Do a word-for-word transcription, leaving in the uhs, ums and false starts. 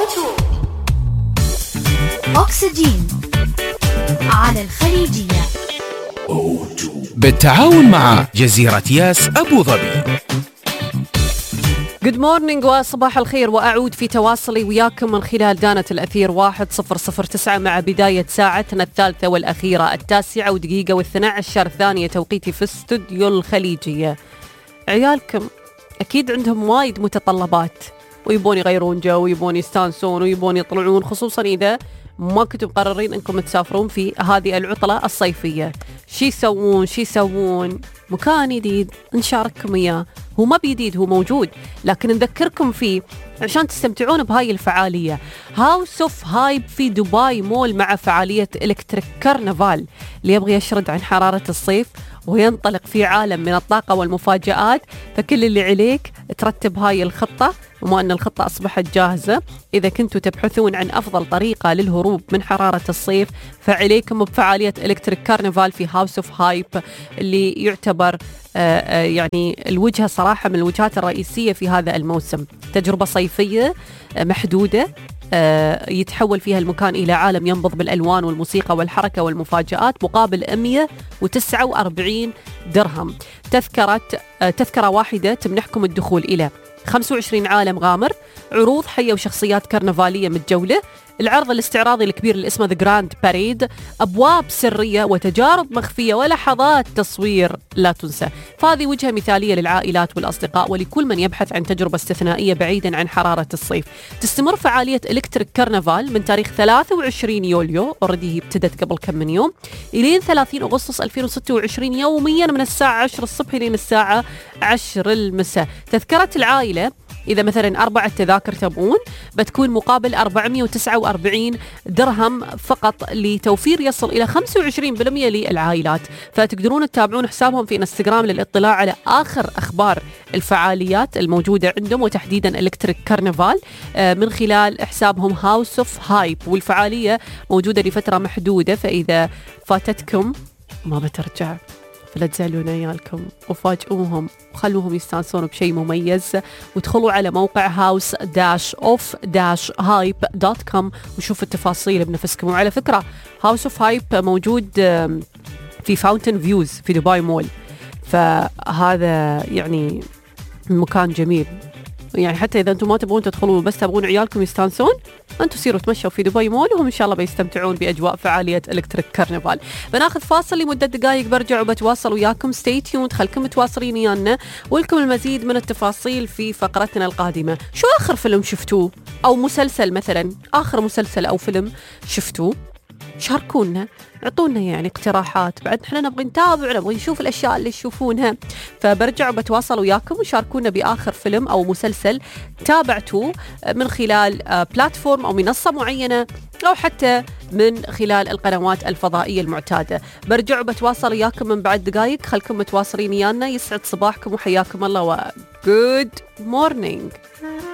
أكسجين على الخليجية بالتعاون مع جزيرة ياس أبو ظبي. Good morning وصباح الخير، وأعود في تواصلي وياكم من خلال دانة الأثير واحد صفر صفر تسعة مع بداية ساعتنا الثالثة والأخيرة التاسعة ودقيقة واثنى عشر ثانية توقيتي في استوديو الخليجية. عيالكم أكيد عندهم وايد متطلبات ويبون يغيرون جو ويبون يستانسون ويبون يطلعون، خصوصا إذا ما كنتم مقررين أنكم تسافرون في هذه العطلة الصيفية. شي يسوون شي يسوون مكان جديد نشارككم إياه، هو ما بيديد، هو موجود لكن نذكركم فيه عشان تستمتعون بهاي الفعالية. هاوس اوف هايب في دبي مول مع فعالية إلكتريك كارنفال اللي يبغي يشرد عن حرارة الصيف وينطلق في عالم من الطاقة والمفاجآت. فكل اللي عليك ترتب هاي الخطة، وما أن الخطة أصبحت جاهزة. إذا كنتوا تبحثون عن أفضل طريقة للهروب من حرارة الصيف فعليكم بفعالية إلكتريك كارنفال في هاوس اوف هايب اللي يعتبر آآ آآ يعني الوجهة صراحة من الوجهات الرئيسية في هذا الموسم. تجربة صيفية محدودة يتحول فيها المكان إلى عالم ينبض بالألوان والموسيقى والحركة والمفاجآت مقابل مئة وتسعة وأربعين درهم. تذكرة تذكرة واحدة تمنحكم الدخول إلى خمسة وعشرين عالم غامر، عروض حية وشخصيات كرنفالية متجولة، العرض الاستعراضي الكبير اللي اسمه The Grand Parade، أبواب سرية وتجارب مخفية ولحظات تصوير لا تنسى. فهذه وجهة مثالية للعائلات والأصدقاء ولكل من يبحث عن تجربة استثنائية بعيدا عن حرارة الصيف. تستمر فعالية إلكتريك كارنفال من تاريخ ثلاثة وعشرين يوليو، أوردي هي ابتدت قبل كم من يوم، إلين ثلاثين أغسطس ألفين وستة وعشرين يوميا من الساعة عشرة الصبح إلين الساعة عشرة المساء. تذكرة العائلة إذا مثلا أربعة تذاكر تبغون بتكون مقابل أربعمئة وتسعة وأربعين درهم فقط، لتوفير يصل إلى خمسة وعشرين بالمئة للعائلات. فتقدرون تتابعون حسابهم في انستغرام للاطلاع على آخر أخبار الفعاليات الموجودة عندهم، وتحديدا إلكتريك كارنفال من خلال حسابهم هاوس اوف هايب. والفعالية موجودة لفترة محدودة، فإذا فاتتكم ما بترجع فلا تزعلون عيالكم وفاجئوهم وخلوهم يستانسون بشيء مميز. وادخلوا على موقع هاوس داش اوف داش هايب دوت كوم وشوفوا التفاصيل بنفسكم. وعلى فكرة هاوس اوف هايب موجود في فاونتن فيوز في دبي مول، فهذا يعني مكان جميل. يعني حتى إذا أنتم ما تبغون تدخلوا بس تبغون عيالكم يستانسون، أنتم سيروا تمشوا في دبي مول وهم إن شاء الله بيستمتعون بأجواء فعالية إلكتريك كارنفال. بناخذ فاصل لمدة دقائق، برجع وبتواصل وياكم. ستي تيوند، خلكم متواصلين ويانا ولكم المزيد من التفاصيل في فقرتنا القادمة. شو آخر فيلم شفتوه أو مسلسل مثلا، آخر مسلسل أو فيلم شفتوه؟ شاركونا، اعطونا يعني اقتراحات، بعد احنا نبغى نتابع، نبغى نشوف الاشياء اللي تشوفونها. فبرجع وبتواصل وياكم وشاركونا باخر فيلم او مسلسل تابعتوه من خلال بلاتفورم او منصه معينه او حتى من خلال القنوات الفضائيه المعتاده. برجع وبتواصل وياكم من بعد دقائق، خلكم متواصلين ويانا. يسعد صباحكم وحياكم الله و good morning.